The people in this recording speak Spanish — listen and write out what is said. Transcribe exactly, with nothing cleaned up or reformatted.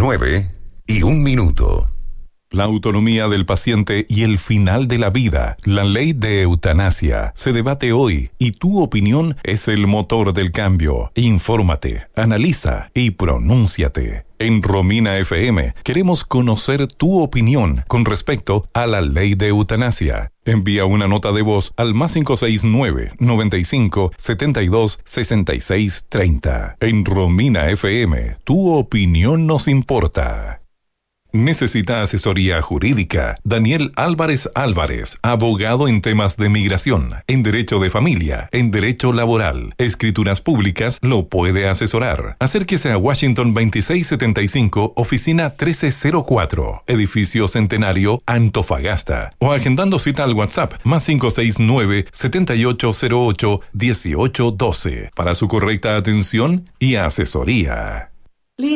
nueve y un minuto. La autonomía del paciente y el final de la vida, la ley de eutanasia, se debate hoy y tu opinión es el motor del cambio. Infórmate, analiza y pronúnciate. En Romina F M queremos conocer tu opinión con respecto a la ley de eutanasia. Envía una nota de voz al más cinco seis nueve, noventa y cinco, setenta y dos, sesenta y seis, treinta. En Romina F M, tu opinión nos importa. ¿Necesita asesoría jurídica? Daniel Álvarez Álvarez, abogado en temas de migración, en derecho de familia, en derecho laboral, escrituras públicas, lo puede asesorar. Acérquese a Washington veintiséis setenta y cinco, oficina trece cero cuatro, edificio Centenario, Antofagasta, o agendando cita al WhatsApp más cinco seis nueve, setenta y ocho cero ocho, dieciocho doce para su correcta atención y asesoría.